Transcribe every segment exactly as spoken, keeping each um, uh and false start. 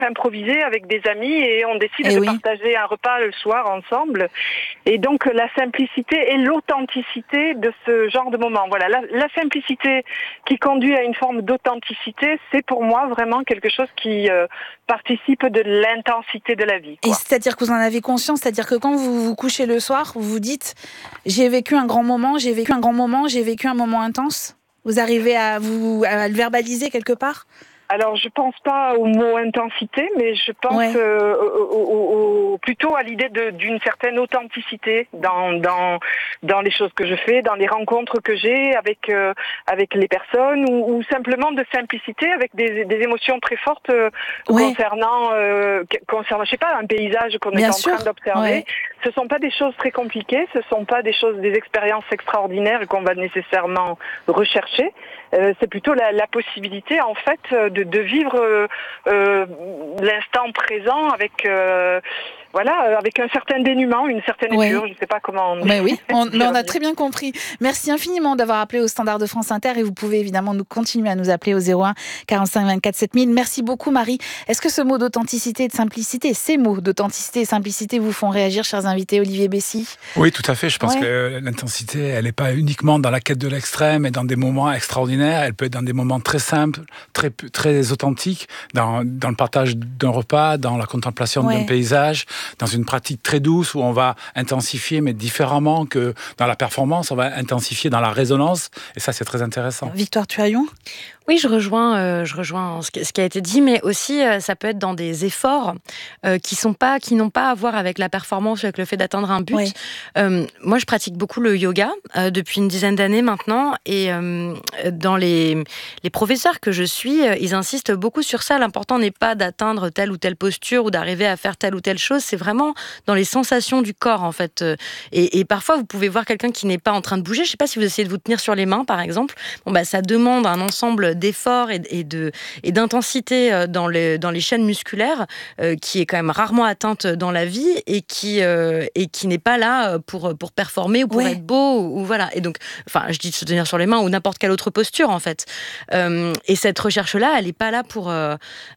improvisé avec des amis et on décide et de oui. partager un repas le soir ensemble. Et donc la simplicité et l'authenticité de ce genre de moment. Voilà, la, la simplicité qui conduit à une forme d'authenticité, c'est pour moi vraiment quelque chose qui euh, participe de l'intensité de la vie, quoi. Et c'est-à-dire que vous en avez conscience, c'est-à-dire que quand vous vous couchez le soir, vous vous dites « j'ai vécu un grand moment, j'ai vécu un grand moment, j'ai vécu un moment intense ». Vous arrivez à, vous, à le verbaliser quelque part ? Alors, je pense pas au mot intensité, mais je pense ouais. euh, au, au, au, plutôt à l'idée de, d'une certaine authenticité dans, dans, dans les choses que je fais, dans les rencontres que j'ai avec, euh, avec les personnes, ou, ou simplement de simplicité avec des, des émotions très fortes euh, ouais. concernant, euh, concernant, je sais pas, un paysage qu'on Bien est en sûr. train d'observer. Ouais. Ce sont pas des choses très compliquées, ce sont pas des choses, des expériences extraordinaires qu'on va nécessairement rechercher. Euh, c'est plutôt la, la possibilité, en fait, de, de vivre euh, euh, l'instant présent avec, euh, voilà, avec un certain dénuement, une certaine ouais. épure. Je ne sais pas comment. On mais oui, on, mais on a très bien compris. Merci infiniment d'avoir appelé au standard de France Inter et vous pouvez évidemment nous continuer à nous appeler au zéro un quarante-cinq vingt-quatre sept mille. Merci beaucoup, Marie. Est-ce que ce mot d'authenticité et de simplicité, ces mots d'authenticité et simplicité vous font réagir, chers invités? Olivier Bessy? Oui, tout à fait. Je pense ouais. que l'intensité, elle n'est pas uniquement dans la quête de l'extrême et dans des moments extraordinaires. Elle peut être dans des moments très simples, très, très authentiques, dans, dans le partage d'un repas, dans la contemplation ouais. d'un paysage, dans une pratique très douce où on va intensifier, mais différemment que dans la performance, on va intensifier dans la résonance. Et ça, c'est très intéressant. Victoire Tuaillon? Oui, je rejoins, euh, je rejoins ce qui, ce qui a été dit, mais aussi euh, ça peut être dans des efforts euh, qui sont pas, qui n'ont pas à voir avec la performance, avec le fait d'atteindre un but. Oui. Euh, moi, je pratique beaucoup le yoga euh, depuis une dizaine d'années maintenant, et euh, dans les les professeurs que je suis, euh, ils insistent beaucoup sur ça. L'important n'est pas d'atteindre telle ou telle posture ou d'arriver à faire telle ou telle chose. C'est vraiment dans les sensations du corps, en fait. Et, et parfois, vous pouvez voir quelqu'un qui n'est pas en train de bouger. Je sais pas si vous essayez de vous tenir sur les mains, par exemple. Bon, bah, ça demande un ensemble d'efforts et, et, de, et d'intensité dans les, dans les chaînes musculaires euh, qui est quand même rarement atteinte dans la vie et qui, euh, et qui n'est pas là pour, pour performer ou pour ouais. être beau ou, ou voilà. Et donc, enfin, je dis de se tenir sur les mains ou n'importe quelle autre posture, en fait. Euh, et cette recherche-là, elle n'est pas là pour, euh,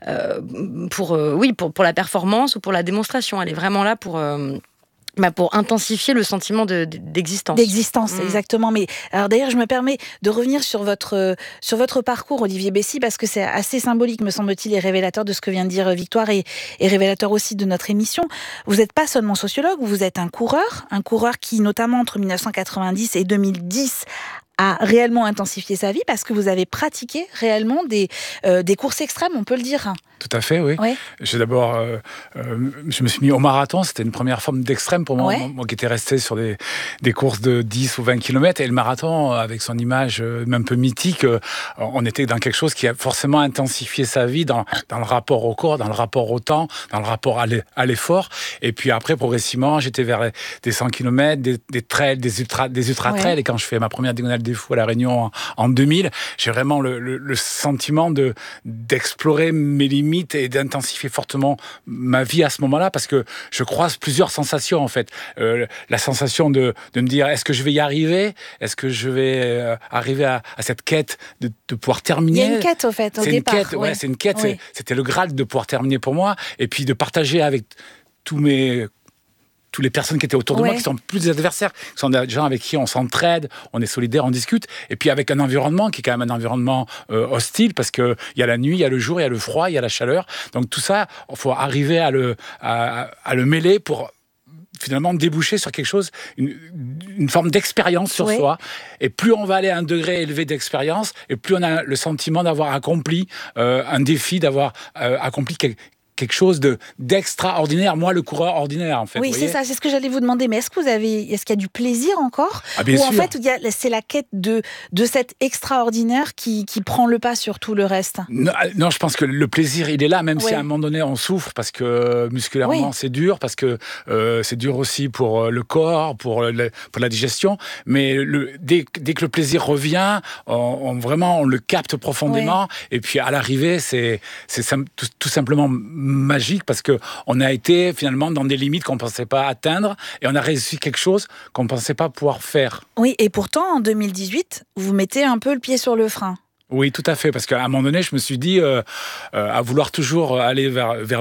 pour, euh, oui, pour, pour la performance ou pour la démonstration. Elle est vraiment là pour... Euh, Bah pour intensifier le sentiment de, d'existence. D'existence, mmh. exactement. Mais alors d'ailleurs, je me permets de revenir sur votre sur votre parcours, Olivier Bessy, parce que c'est assez symbolique, me semble-t-il, et révélateur de ce que vient de dire Victoire, et, et révélateur aussi de notre émission. Vous n'êtes pas seulement sociologue, vous êtes un coureur, un coureur qui, notamment entre dix-neuf cent quatre-vingt-dix et deux mille dix, a réellement intensifié sa vie parce que vous avez pratiqué réellement des, euh, des courses extrêmes, on peut le dire. Tout à fait, oui. Ouais. J'ai d'abord, euh, euh, je me suis mis au marathon, c'était une première forme d'extrême pour moi, ouais. moi, moi qui étais resté sur des, des courses de dix ou vingt kilomètres, et le marathon, avec son image euh, un peu mythique, euh, on était dans quelque chose qui a forcément intensifié sa vie dans, dans le rapport au corps, dans le rapport au temps, dans le rapport à, l'e- à l'effort, et puis après, progressivement, j'étais vers des cent kilomètres, des, des trails, des ultra, des ultra trails, ouais. Et quand je fais ma première diagonale des fous à La Réunion en, en deux mille, j'ai vraiment le, le, le sentiment de, d'explorer mes limites et d'intensifier fortement ma vie à ce moment-là, parce que je croise plusieurs sensations, en fait. Euh, la sensation de, de me dire, est-ce que je vais y arriver? Est-ce que je vais euh, arriver à, à cette quête de, de pouvoir terminer? Il y a une quête, au fait, au c'est départ. Une quête, ouais, ouais. c'est une quête. Oui. C'est, c'était le Graal de pouvoir terminer pour moi, et puis de partager avec tous mes... toutes les personnes qui étaient autour de ouais. moi, qui sont plus des adversaires, qui sont des gens avec qui on s'entraide, on est solidaires, on discute, et puis avec un environnement qui est quand même un environnement euh, hostile, parce qu'il y a la nuit, il y a le jour, il y a le froid, il y a la chaleur. Donc tout ça, il faut arriver à le, à, à le mêler pour finalement déboucher sur quelque chose, une, une forme d'expérience sur ouais. soi. Et plus on va aller à un degré élevé d'expérience, et plus on a le sentiment d'avoir accompli euh, un défi, d'avoir euh, accompli quelque quelque chose de, d'extraordinaire. Moi, le coureur ordinaire, en fait. Oui, c'est ça, c'est ce que j'allais vous demander. Mais est-ce que vous avez, est-ce qu'il y a du plaisir encore? Ah, bien Ou sûr. en fait, il y a, c'est la quête de, de cet extraordinaire qui, qui prend le pas sur tout le reste? Non, non, je pense que le plaisir, il est là, même ouais. si à un moment donné, on souffre, parce que musculairement, oui. c'est dur, parce que euh, c'est dur aussi pour le corps, pour, le, pour la digestion. Mais le, dès, dès que le plaisir revient, on, on, vraiment, on le capte profondément. Ouais. Et puis, à l'arrivée, c'est, c'est tout, tout simplement magique, parce qu'on a été finalement dans des limites qu'on ne pensait pas atteindre, et on a réussi quelque chose qu'on ne pensait pas pouvoir faire. Oui, et pourtant, en deux mille dix-huit, vous mettez un peu le pied sur le frein. Oui, tout à fait, parce qu'à un moment donné, je me suis dit, euh, euh, à vouloir toujours aller vers, vers